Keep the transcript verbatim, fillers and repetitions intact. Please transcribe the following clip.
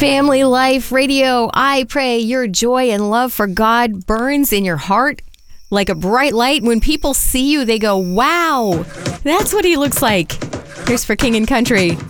Family Life Radio. I pray your joy and love for God burns in your heart like a bright light. When people see you, they go, wow, that's what he looks like. Here's For King and Country.